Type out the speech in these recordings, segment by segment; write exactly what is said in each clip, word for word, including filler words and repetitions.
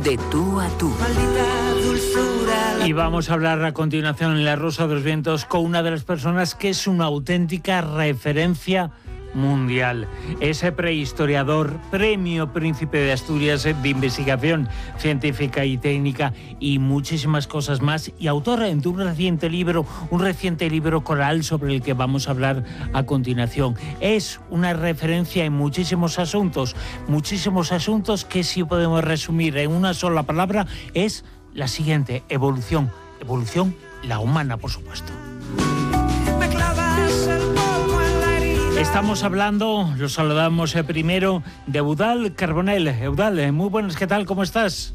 De tú a tú. Y vamos a hablar a continuación en La Rosa de los Vientos con una de las personas que es una auténtica referencia mundial. Ese prehistoriador, premio Príncipe de Asturias de investigación científica y técnica y muchísimas cosas más, y autor de un reciente libro, un reciente libro coral sobre el que vamos a hablar a continuación. Es una referencia en muchísimos asuntos, muchísimos asuntos que, si podemos resumir en una sola palabra, es la siguiente: evolución. Evolución, la humana, por supuesto. Estamos hablando, lo saludamos eh, primero, de Eudald Carbonell. Eudald, eh, muy buenas, ¿qué tal? ¿Cómo estás?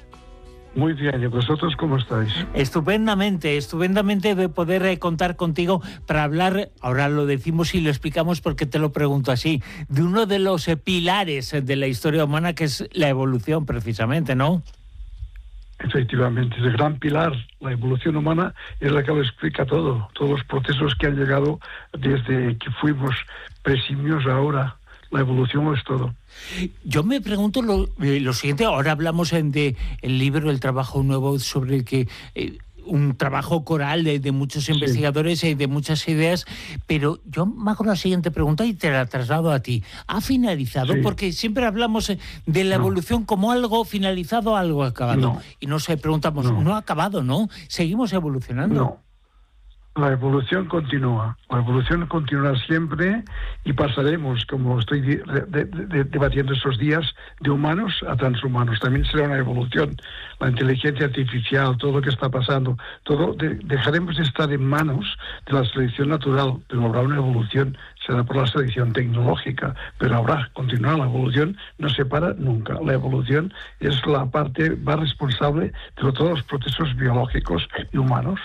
Muy bien, ¿y vosotros cómo estáis? Estupendamente, estupendamente de poder eh, contar contigo para hablar, ahora lo decimos y lo explicamos porque te lo pregunto así, de uno de los eh, pilares de la historia humana, que es la evolución, precisamente, ¿no? Efectivamente, es el gran pilar. La evolución humana es la que lo explica todo, todos los procesos que han llegado desde que fuimos presimios a ahora. La evolución es todo. Yo me pregunto lo, eh, lo siguiente, ahora hablamos en de el libro, el trabajo nuevo sobre el que... Eh, un trabajo coral de, de muchos investigadores y sí. de muchas ideas, pero yo me hago la siguiente pregunta y te la traslado a ti. ¿Ha finalizado? Sí. Porque siempre hablamos de la no. evolución como algo finalizado, algo acabado. No. Y nos preguntamos, no. no ha acabado, ¿no? ¿Seguimos evolucionando? No. La evolución continúa. La evolución continuará siempre y pasaremos, como estoy de, de, de, debatiendo estos días, de humanos a transhumanos. También será una evolución. La inteligencia artificial, todo lo que está pasando, todo de, dejaremos de estar en manos de la selección natural, pero habrá una evolución. Será por la selección tecnológica, pero habrá, continuará. La evolución no se para nunca. La evolución es la parte más responsable de todos los procesos biológicos y humanos.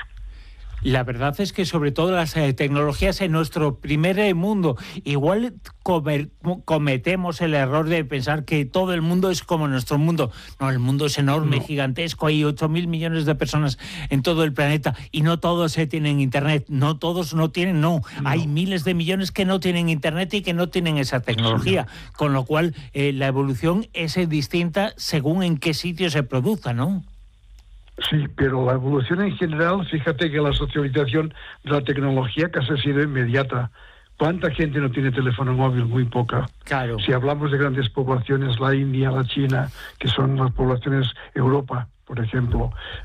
La verdad es que sobre todo las eh, tecnologías en nuestro primer eh, mundo, igual comer, cometemos el error de pensar que todo el mundo es como nuestro mundo. No, el mundo es enorme, no. gigantesco, hay ocho mil millones de personas en todo el planeta y no todos eh, tienen internet, no todos no tienen, no. no. Hay miles de millones que no tienen internet y que no tienen esa tecnología, sí. con lo cual eh, la evolución es eh, distinta según en qué sitio se produzca, ¿no? Sí, pero la evolución en general, fíjate que la socialización de la tecnología casi ha sido inmediata. ¿Cuánta gente no tiene teléfono móvil? Muy poca. Claro. Si hablamos de grandes poblaciones, la India, la China, que son las poblaciones Europa, por ejemplo,